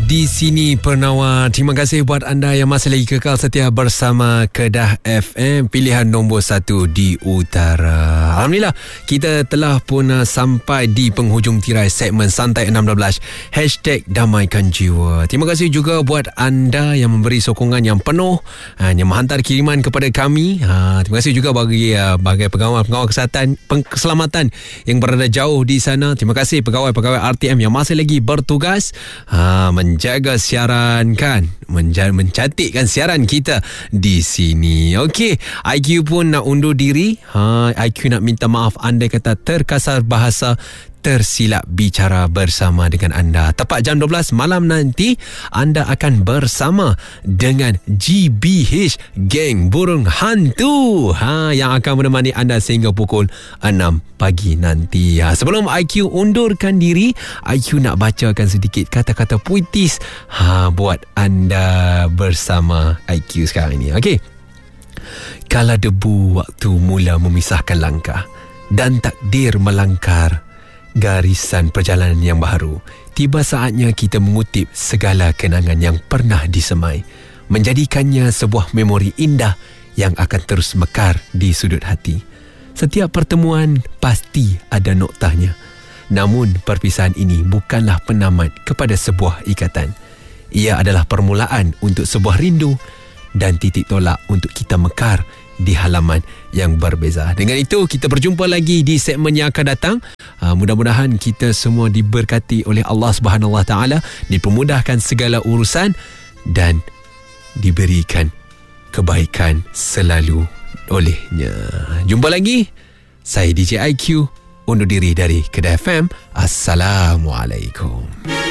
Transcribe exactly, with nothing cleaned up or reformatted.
di sini Pernawar. Terima kasih buat anda yang masih lagi kekal setia bersama Kedah F M, pilihan nombor satu di utara. Alhamdulillah, kita telah pun uh, sampai di penghujung tirai segmen Santai enam dua belas Hashtag Damaikan Jiwa. Terima kasih juga buat anda yang memberi sokongan yang penuh, uh, yang menghantar kiriman kepada kami. uh, Terima kasih juga bagi uh, bagi pengawal-pengawal kesihatan, keselamatan yang berada jauh di sana. Terima kasih pegawai-pegawai R T M yang masih lagi bertugas uh, menjaga siaran kan, menja- mencantikkan siaran kita di sini. Okey, I Q pun nak undur diri. Ha, I Q nak minta maaf andai kata terkasar bahasa, tersilap bicara bersama dengan anda. Tepat jam dua belas malam nanti, anda akan bersama dengan G B H Geng Burung Hantu, ha, yang akan menemani anda sehingga pukul enam pagi nanti. Ha, sebelum I Q undurkan diri, I Q nak bacakan sedikit kata-kata puitis ha, buat anda bersama I Q sekarang ini. Okey. Kala debu waktu mula memisahkan langkah dan takdir melangkar garisan perjalanan yang baru, tiba saatnya kita mengutip segala kenangan yang pernah disemai, menjadikannya sebuah memori indah yang akan terus mekar di sudut hati. Setiap pertemuan pasti ada noktahnya, namun perpisahan ini bukanlah penamat kepada sebuah ikatan. Ia adalah permulaan untuk sebuah rindu dan titik tolak untuk kita mekar di halaman yang berbeza. Dengan itu, kita berjumpa lagi di segmen yang akan datang. Uh, mudah-mudahan kita semua diberkati oleh Allah Subhanahu Wa Taala, dipermudahkan segala urusan dan diberikan kebaikan selalu olehnya. Jumpa lagi. Saya D J I Q undur diri dari Kedah F M. Assalamualaikum.